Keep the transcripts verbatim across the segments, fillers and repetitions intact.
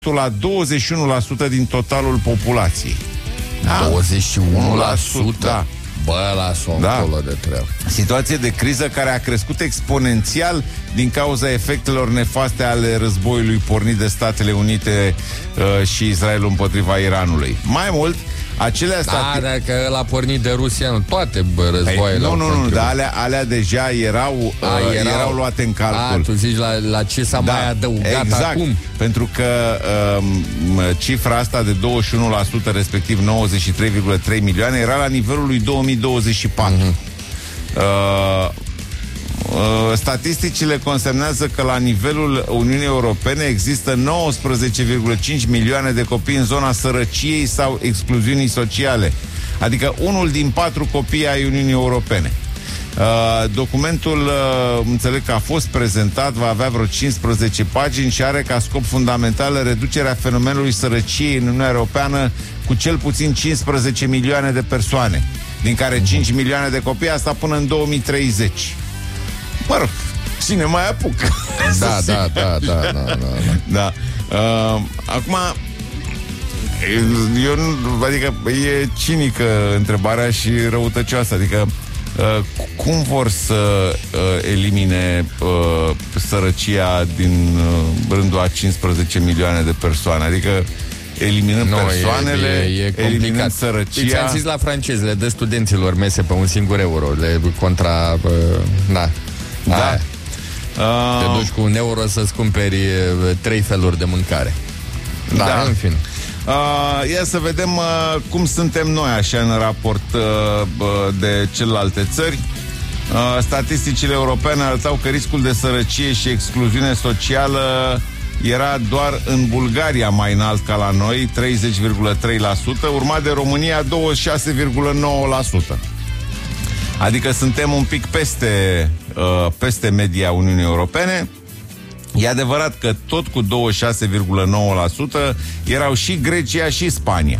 la douăzeci și unu la sută din totalul populației. Da? douăzeci și unu la sută? Da. Bă, lasă-o da. încolo de treabă. Situație de criză care a crescut exponențial din cauza efectelor nefaste ale războiului pornit de Statele Unite uh, și Israelul împotriva Iranului. Mai mult, acelea stati... Da, dacă el a pornit de Rusia, nu, toate bă, războaiele. Nu, nu, nu, dar alea, alea deja erau, uh, erau, erau luate în calcul. A, tu zici la, la ce s-a da, mai adăugat exact, acum? Pentru că uh, cifra asta de douăzeci și unu la sută, respectiv nouăzeci și trei virgulă trei milioane, era la nivelul lui două mii douăzeci și patru. Mm-hmm. Uh, uh, statisticile consemnează că la nivelul Uniunii Europene există nouăsprezece virgulă cinci milioane de copii în zona sărăciei sau excluziunii sociale, adică unul din patru copii ai Uniunii Europene. Uh, documentul, uh, înțeleg că a fost prezentat, va avea vreo cincisprezece pagini și are ca scop fundamental reducerea fenomenului sărăciei în Uniunea Europeană cu cel puțin cincisprezece milioane de persoane, din care cinci milioane de copii, asta până în două mii treizeci. Mă rog, cine mai apucă? Da, da, da, da, da, da, da. da. Uh, acum, eu nu, adică e cinică întrebarea și răutăcioasă, adică Uh, cum vor să uh, elimine uh, sărăcia din uh, rândul a cincisprezece milioane de persoane? Adică eliminând no, persoanele, e, e, e eliminând sărăcia. Deci am zis la francezi, le dă studenților mese pe un singur euro, le contra uh, na, da. Uh, te duci cu un euro să-ți cumperi uh, trei feluri de mâncare. Da, da. În fine. Uh, ia să vedem uh, cum suntem noi așa în raport uh, de celelalte țări. uh, Statisticile europene arătau că riscul de sărăcie și excluziune socială era doar în Bulgaria mai înalt ca la noi, treizeci virgulă trei la sută, urmat de România, douăzeci și șase virgulă nouă la sută. Adică suntem un pic peste, uh, peste media Uniunii Europene. E adevărat că tot cu douăzeci și șase virgulă nouă la sută erau și Grecia și Spania.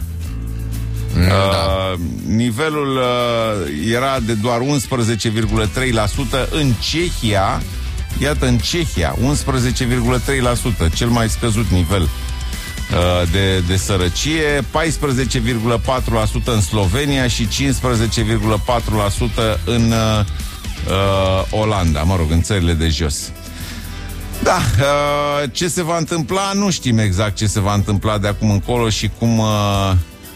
Mm, da. uh, Nivelul uh, era de doar unsprezece virgulă trei la sută în Cehia. Iată, în Cehia, unsprezece virgulă trei la sută, cel mai scăzut nivel uh, de, de sărăcie, paisprezece virgulă patru la sută în Slovenia și cincisprezece virgulă patru la sută în uh, uh, Olanda, mă rog, în țările de jos. Da, uh, ce se va întâmpla, nu știm exact ce se va întâmpla de acum încolo și cum... Uh,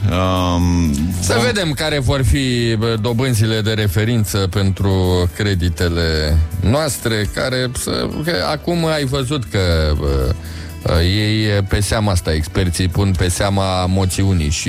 um, Să vom... vedem care vor fi dobânzile de referință pentru creditele noastre, care să, că acum ai văzut că uh, ei pe seama asta, experții pun pe seama moțiunii și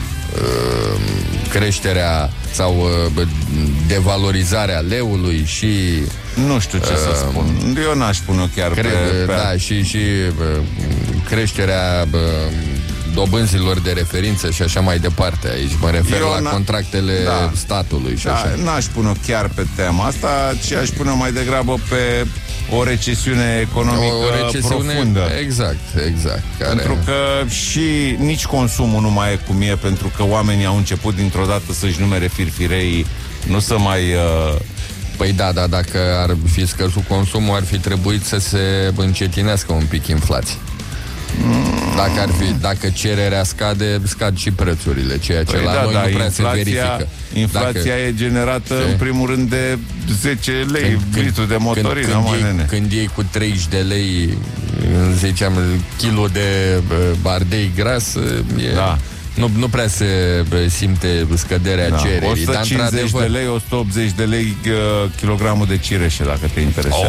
uh, creșterea sau uh, devalorizarea leului și... Nu știu ce uh, să spun. Eu n-aș pune-o chiar cre- pe, pe... Da, și, și uh, creșterea uh, dobânzilor de referință și așa mai departe. Aici mă refer Eu la contractele da, statului și da, așa. N-aș pune-o chiar pe tema asta, ci aș pune-o mai degrabă pe o recesiune economică o recesiune, profundă. Exact, exact. Care... Pentru că și nici consumul nu mai e cum e, pentru că oamenii au început dintr-o dată să-și numere firfirei, nu să mai... Uh, Păi da, dar dacă ar fi scăzut consumul, ar fi trebuit să se încetinească un pic inflația. Mm. Dacă ar fi, dacă cererea scade, scad și prețurile, ceea ce păi la da, noi da, nu prea inflația, se verifică. Inflația dacă, e generată ce? în primul rând de zece lei litru de motorină, când, când, iei, când iei cu treizeci de lei, ziceam, kilo de ardei gras, e... Da. Nu, nu prea se simte scăderea da. cererii. o sută cincizeci de lei, o sută optzeci de lei uh, kilogramul de cireșe, dacă te interesează.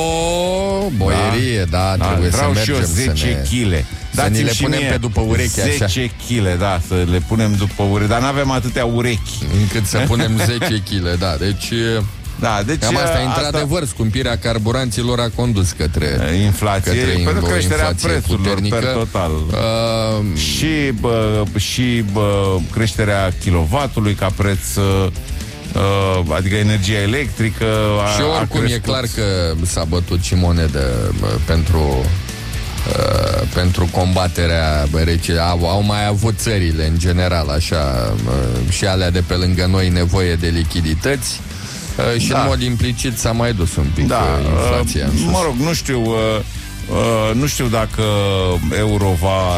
Oh, boierie, da, da, trebuie da, să mergem. Și eu zece kilograme. Să ni le punem pe după urechi zece așa. kilograme, da, să le punem după urechi. Dar n-avem atâtea urechi încât să punem zece kilograme, da, deci... Da, deci cam asta, într-adevăr, asta... scumpirea carburanților a condus către inflație, către pentru creșterea prețurilor puternică. Per total. Uh... Și, bă, și bă, creșterea kilovatului ca preț, uh, adică energia electrică. A, și oricum e clar că s-a bătut și monedă bă, pentru... Uh, pentru combaterea rece. Au, au mai avut țările în general așa uh, și alea de pe lângă noi nevoie de lichidități. Uh, și da. în mod implicit s-a mai dus un pic da, uh, inflația. Uh, mă rog, nu știu, uh, Uh, nu știu dacă euro va